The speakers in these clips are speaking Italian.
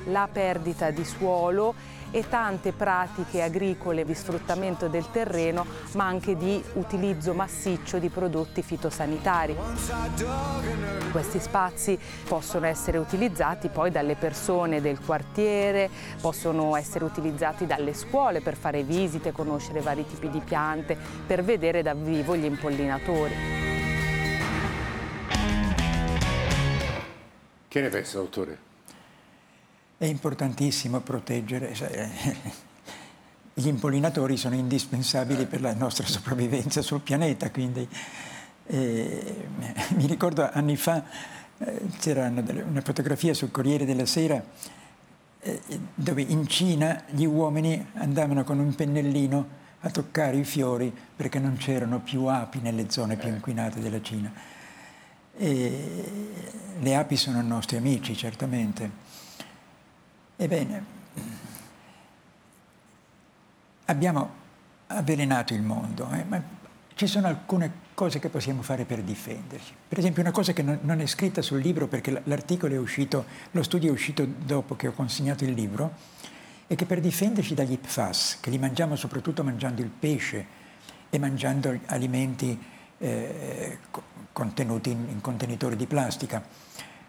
la perdita di suolo e tante pratiche agricole di sfruttamento del terreno, ma anche di utilizzo massiccio di prodotti fitosanitari. Questi spazi possono essere utilizzati poi dalle persone del quartiere, possono essere utilizzati dalle scuole per fare visite, conoscere vari tipi di piante, per vedere dal vivo gli impollinatori. Che ne pensa, dottore? È importantissimo proteggere. Gli impollinatori sono indispensabili per la nostra sopravvivenza sul pianeta, quindi mi ricordo anni fa c'era una fotografia sul Corriere della Sera dove in Cina gli uomini andavano con un pennellino a toccare i fiori perché non c'erano più api nelle zone più inquinate della Cina. Le api sono nostri amici, certamente. Ebbene, abbiamo avvelenato il mondo, ma ci sono alcune cose che possiamo fare per difenderci. Per esempio, una cosa che non è scritta sul libro, perché l'articolo è uscito, lo studio è uscito dopo che ho consegnato il libro, è che per difenderci dagli PFAS, che li mangiamo soprattutto mangiando il pesce e mangiando alimenti contenuti in contenitori di plastica,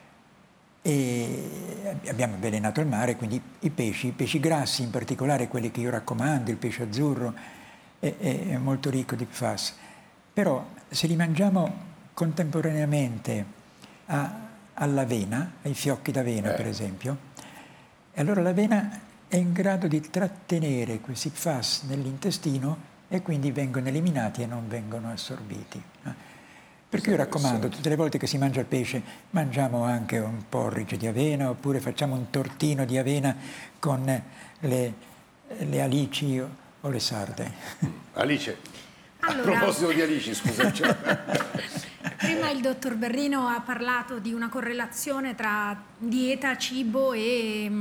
e abbiamo avvelenato il mare, quindi i pesci grassi in particolare, quelli che io raccomando, il pesce azzurro è molto ricco di PFAS, però se li mangiamo contemporaneamente all'avena, ai fiocchi d'avena per esempio, allora l'avena è in grado di trattenere questi PFAS nell'intestino e quindi vengono eliminati e non vengono assorbiti. Perché io raccomando, tutte le volte che si mangia il pesce, mangiamo anche un porridge di avena, oppure facciamo un tortino di avena con le alici o le sarde. Alice, allora, a proposito di alici, scusa. Prima il dottor Berrino ha parlato di una correlazione tra dieta, cibo e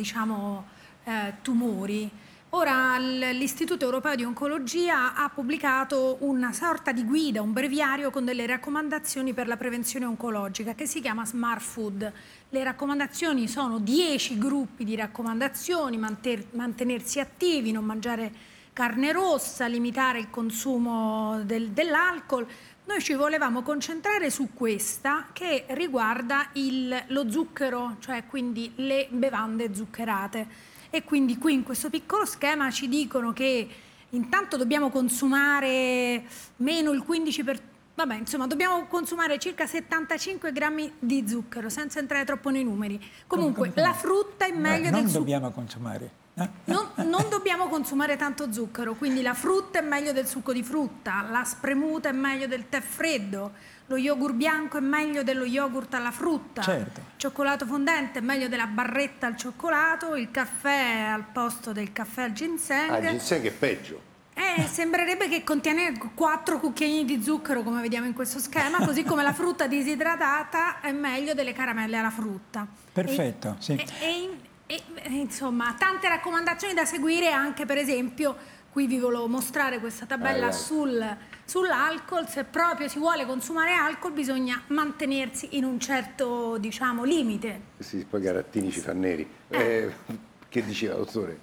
tumori. Ora l'Istituto Europeo di Oncologia ha pubblicato una sorta di guida, un breviario con delle raccomandazioni per la prevenzione oncologica che si chiama Smart Food. Le raccomandazioni sono 10 gruppi di raccomandazioni: mantenersi attivi, non mangiare carne rossa, limitare il consumo dell'alcol. Noi ci volevamo concentrare su questa che riguarda lo zucchero, cioè quindi le bevande zuccherate. E quindi qui in questo piccolo schema ci dicono che intanto dobbiamo consumare meno il 15%, dobbiamo consumare circa 75 grammi di zucchero, senza entrare troppo nei numeri. Comunque la frutta è meglio del succo. Dobbiamo consumare. Non dobbiamo consumare tanto zucchero, quindi la frutta è meglio del succo di frutta, la spremuta è meglio del tè freddo, lo yogurt bianco è meglio dello yogurt alla frutta, certo. Il cioccolato fondente è meglio della barretta al cioccolato, il caffè al posto del caffè al ginseng. Il ginseng è peggio. Sembrerebbe che contiene 4 cucchiaini di zucchero, come vediamo in questo schema, così come la frutta disidratata è meglio delle caramelle alla frutta. Perfetto, sì. Insomma, tante raccomandazioni da seguire anche, per esempio, qui vi volevo mostrare questa tabella sull'alcol. Se proprio si vuole consumare alcol bisogna mantenersi in un certo, limite. Sì, poi Garattini ci fa neri. Che diceva, dottore?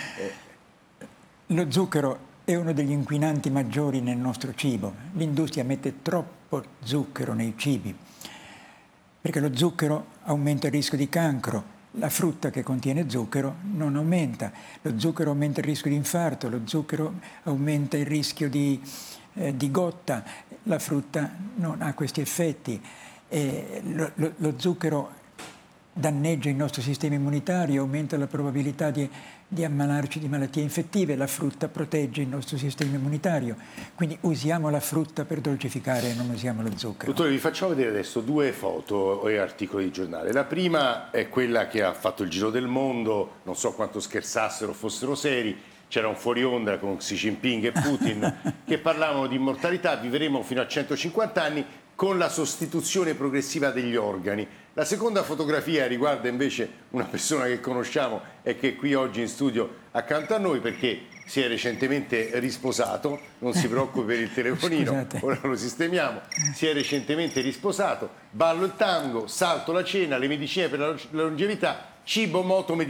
Lo zucchero è uno degli inquinanti maggiori nel nostro cibo. L'industria mette troppo zucchero nei cibi, perché lo zucchero aumenta il rischio di cancro. La frutta che contiene zucchero non aumenta. Lo zucchero aumenta il rischio di infarto, lo zucchero aumenta il rischio di gotta. La frutta non ha questi effetti. Lo zucchero danneggia il nostro sistema immunitario, aumenta la probabilità di ammalarci di malattie infettive. La frutta protegge il nostro sistema immunitario, quindi usiamo la frutta per dolcificare e non usiamo lo zucchero. Dottore, vi facciamo vedere adesso 2 foto e articoli di giornale. La prima è quella che ha fatto il giro del mondo, non so quanto scherzassero o fossero seri. C'era un fuori onda con Xi Jinping e Putin che parlavano di immortalità, vivremo fino a 150 anni con la sostituzione progressiva degli organi. La seconda fotografia riguarda invece una persona che conosciamo e che è qui oggi in studio accanto a noi, perché si è recentemente risposato, non si preoccupi per il telefonino, Scusate. Ora lo sistemiamo, si è recentemente risposato, ballo il tango, salto la cena, le medicine per la longevità, cibo, moto, medicina.